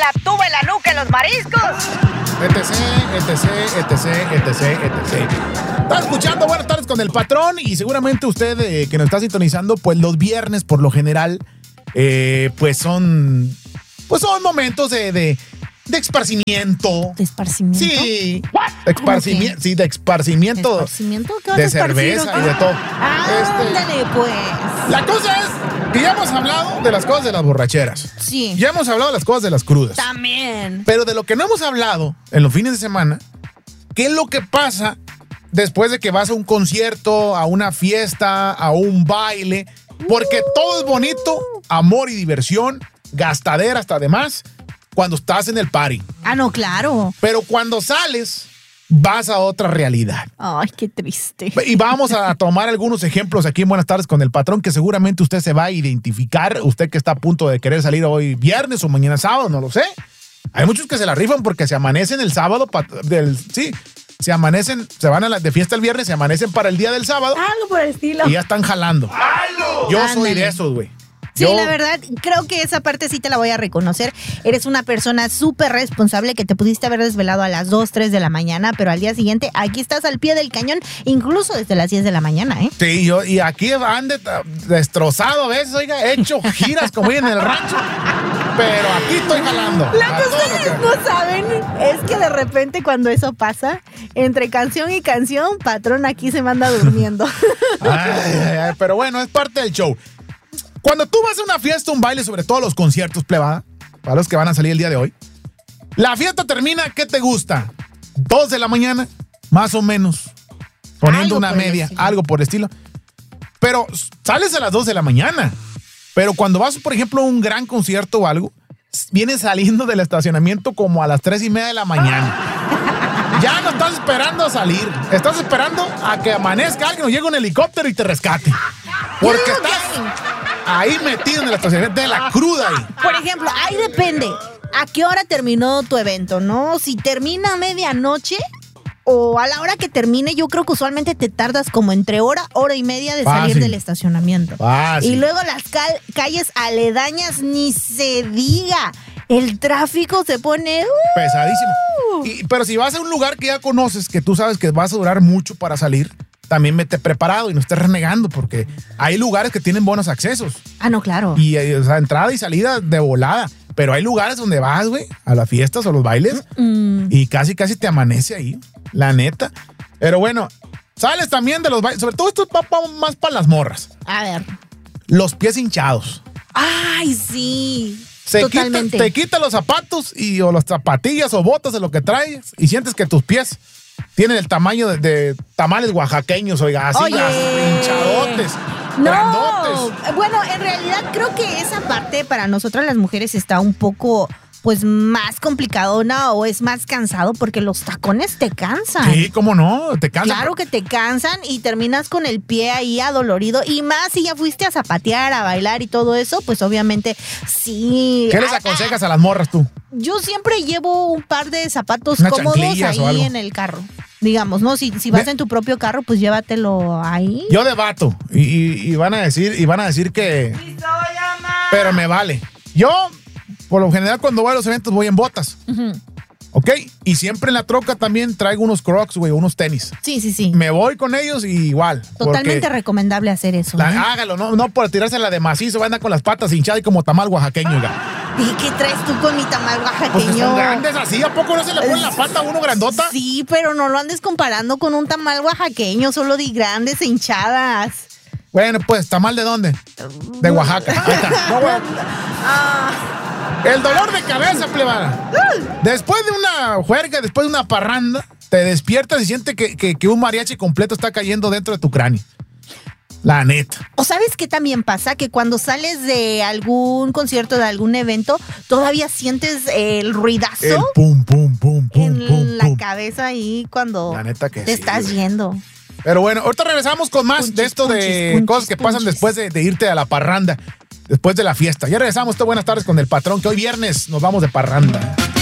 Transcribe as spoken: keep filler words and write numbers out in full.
la tuba en la nuca en los mariscos. Etc, etc, etc, etc, etc. Está escuchando Buenas Tardes con el Patrón y seguramente usted eh, que nos está sintonizando, pues los viernes por lo general, eh, pues son, pues son momentos de, de, de esparcimiento. ¿De esparcimiento? Sí. De esparcimiento, sí, de esparcimiento. ¿De esparcimiento? ¿Qué vas de a esparcir, cerveza o qué? y de todo. Ándale, Este, pues. la cosa es que ya hemos hablado de las cosas de las borracheras. Sí. Ya hemos hablado de las cosas de las crudas. También. Pero de lo que no hemos hablado en los fines de semana, ¿qué es lo que pasa después de que vas a un concierto, a una fiesta, a un baile? Porque todo es bonito, amor y diversión, gastadera hasta además, cuando estás en el party. Ah, no, claro. Pero cuando sales, vas a otra realidad. Ay, qué triste. Y vamos a tomar algunos ejemplos aquí en Buenas Tardes con el Patrón, que seguramente usted se va a identificar, usted que está a punto de querer salir hoy viernes o mañana sábado, no lo sé. Hay muchos que se la rifan porque se amanecen el sábado, del, sí, se amanecen, se van a la, de fiesta el viernes, se amanecen para el día del sábado. Algo por el estilo. Y ya están jalando. ¡Halo! Yo soy de esos, güey. Sí, Yo, la verdad, creo que esa parte sí te la voy a reconocer. Eres una persona súper responsable que te pudiste haber desvelado a las dos, tres de la mañana, pero al día siguiente aquí estás al pie del cañón, incluso desde las diez de la mañana, ¿eh? Sí, yo, y aquí han de, destrozado a veces, oiga, he hecho giras como en el rancho, pero aquí estoy jalando. Lo que ustedes no saben es que de repente cuando eso pasa, entre canción y canción, Patrón aquí se manda durmiendo. Ay, ay, ay, pero bueno, es parte del show. Cuando tú vas a una fiesta, un baile, sobre todo los conciertos, plebada, para los que van a salir el día de hoy, la fiesta termina, ¿qué te gusta? ¿Dos de la mañana? Más o menos. Poniendo Algo una por el media, estilo. algo por el estilo. Pero sales a las dos de la mañana. Pero cuando vas, por ejemplo, a un gran concierto o algo, vienes saliendo del estacionamiento como a las tres y media de la mañana. Ya no estás esperando a salir. Estás esperando a que amanezca alguien o llegue un helicóptero y te rescate. Porque estás ahí metido en el estacionamiento de la cruda ahí. Por ejemplo, ahí depende. ¿A qué hora terminó tu evento, no? Si termina a medianoche o a la hora que termine, yo creo que usualmente te tardas como entre hora, hora y media de salir Fácil. del estacionamiento. Fácil. Y luego las cal- calles aledañas, ni se diga. El tráfico se pone... uh, Pesadísimo. Y, pero si vas a un lugar que ya conoces, que tú sabes que vas a durar mucho para salir, también vete preparado y no estés renegando, porque hay lugares que tienen buenos accesos. Ah, no, claro. Y eh, o sea, entrada y salida de volada. Pero hay lugares donde vas, güey, a las fiestas o los bailes, Mm. y casi, casi te amanece ahí, la neta. Pero bueno, sales también de los bailes, sobre todo esto es pa- pa- más para las morras. A ver. Los pies hinchados. Ay, sí. Se Totalmente. Quita, te quita los zapatos y, o las zapatillas o botas de lo que traes y sientes que tus pies tienen el tamaño de, de tamales oaxaqueños, oiga, así Oye. las hinchadotes, No, grandotes. bueno, en realidad creo que esa parte para nosotras las mujeres está un poco, pues, más complicadona o es más cansado porque los tacones te cansan. Sí, cómo no, te cansa. Claro que te cansan y terminas con el pie ahí adolorido y más si ya fuiste a zapatear, a bailar y todo eso, pues obviamente sí. ¿Qué les Ah, aconsejas a las morras tú? Yo siempre llevo un par de zapatos Unas cómodos chanclillas o ahí algo. en el carro. Digamos, ¿no? Si, si vas De- en tu propio carro, pues llévatelo ahí. Yo debato y, y- y van a decir y van a decir que pero me vale. Yo por lo general cuando voy a los eventos voy en botas. Ujú. ¿Ok? Y siempre en la troca también traigo unos Crocs, güey, unos tenis. Sí, sí, sí. Me voy con ellos y igual. Totalmente porque recomendable hacer eso. la- ¿eh? hágalo, no, no por tirársela de macizo, va a andar con las patas hinchadas y como tamal oaxaqueño, oiga. ¿Y qué traes tú con mi tamal Pues que oaxaqueño? son grandes así, ¿a poco no se le pone la pata a uno grandota? Sí, pero no lo andes comparando con un tamal oaxaqueño, solo de grandes e hinchadas. Bueno, pues, ¿tamal de dónde? De Oaxaca. Ahí está. No, güey. El dolor de cabeza, plebana. Después de una juerga, después de una parranda, te despiertas y sientes que, que, que un mariachi completo está cayendo dentro de tu cráneo. La neta. ¿O sabes qué también pasa? Que cuando sales de algún concierto, de algún evento, todavía sientes el ruidazo El pum, pum, pum, pum, en pum, la pum. cabeza ahí cuando La neta que te sí, estás güey. yendo. Pero bueno, ahorita regresamos con más Punchis, de esto de punchis, punchis, cosas que pasan punchis. después de, de irte a la parranda, después de la fiesta. Ya regresamos. Buenas tardes con el Patrón, que hoy viernes nos vamos de parranda.